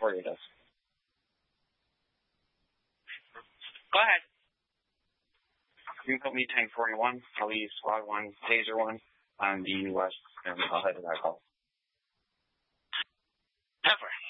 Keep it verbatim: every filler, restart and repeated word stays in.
forty does. Go ahead. You can put me Tank forty-one, I'll use Squad one, Taser one on the U S, and I'll head to that call. Pepper.